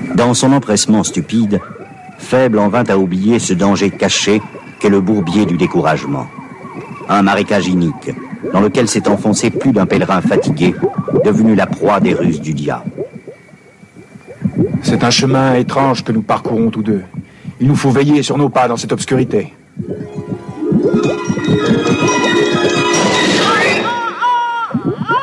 Dans son empressement stupide, Faible en vint à oublier ce danger caché qu'est le bourbier du découragement. Un marécage inique, dans lequel s'est enfoncé plus d'un pèlerin fatigué, devenu la proie des ruses du diable. C'est un chemin étrange que nous parcourons tous deux. Il nous faut veiller sur nos pas dans cette obscurité.